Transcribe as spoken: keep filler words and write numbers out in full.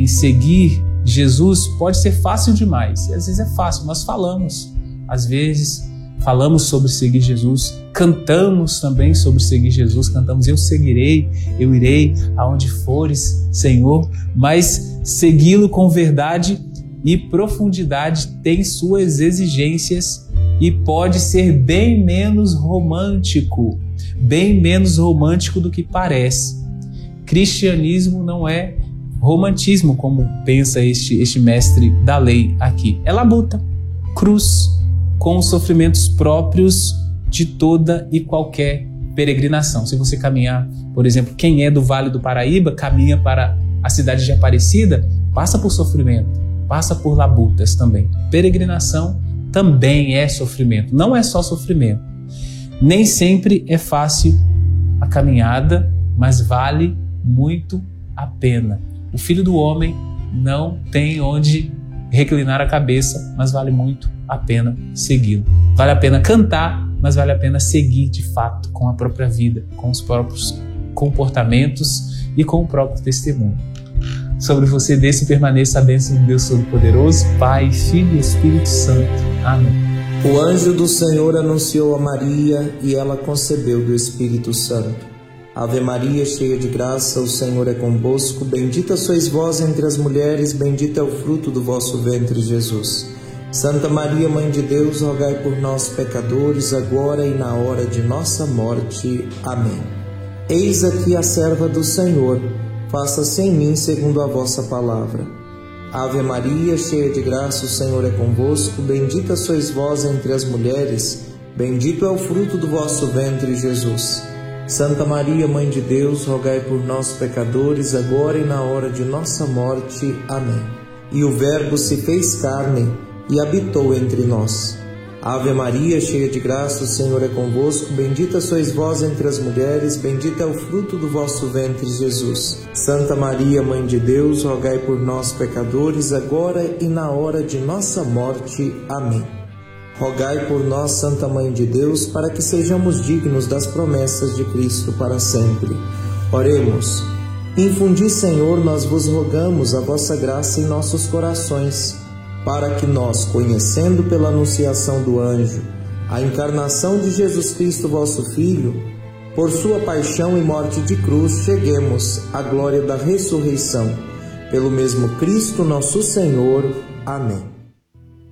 seguir Jesus pode ser fácil demais. E às vezes é fácil, nós falamos, às vezes falamos sobre seguir Jesus, cantamos também sobre seguir Jesus, cantamos eu seguirei, eu irei aonde fores, Senhor, mas segui-lo com verdade e profundidade tem suas exigências e pode ser bem menos romântico, bem menos romântico do que parece. Cristianismo não é romantismo, como pensa este, este mestre da lei aqui. É labuta, cruz, com os sofrimentos próprios de toda e qualquer peregrinação. Se você caminhar, por exemplo, quem é do Vale do Paraíba, caminha para a cidade de Aparecida, passa por sofrimento, passa por labutas também. Peregrinação também é sofrimento, não é só sofrimento. Nem sempre é fácil a caminhada, mas vale muito a pena. O Filho do Homem não tem onde reclinar a cabeça, mas vale muito a pena segui-lo. Vale a pena cantar, mas vale a pena seguir de fato com a própria vida, com os próprios comportamentos e com o próprio testemunho. Sobre você desça e permaneça a bênção de Deus Todo-Poderoso, Pai, Filho e Espírito Santo. Amém. O anjo do Senhor anunciou a Maria e ela concebeu do Espírito Santo. Ave Maria, cheia de graça, o Senhor é convosco. Bendita sois vós entre as mulheres, bendito é o fruto do vosso ventre, Jesus. Santa Maria, Mãe de Deus, rogai por nós, pecadores, agora e na hora de nossa morte. Amém. Eis aqui a serva do Senhor, faça-se em mim segundo a vossa palavra. Ave Maria, cheia de graça, o Senhor é convosco. Bendita sois vós entre as mulheres, bendito é o fruto do vosso ventre, Jesus. Santa Maria, Mãe de Deus, rogai por nós, pecadores, agora e na hora de nossa morte. Amém. E o Verbo se fez carne e habitou entre nós. Ave Maria, cheia de graça, o Senhor é convosco. Bendita sois vós entre as mulheres, bendito é o fruto do vosso ventre, Jesus. Santa Maria, Mãe de Deus, rogai por nós, pecadores, agora e na hora de nossa morte. Amém. Rogai por nós, Santa Mãe de Deus, para que sejamos dignos das promessas de Cristo para sempre. Oremos. Infundi, Senhor, nós vos rogamos a vossa graça em nossos corações, para que nós, conhecendo pela anunciação do anjo a encarnação de Jesus Cristo, vosso Filho, por sua paixão e morte de cruz, cheguemos à glória da ressurreição. Pelo mesmo Cristo nosso Senhor. Amém.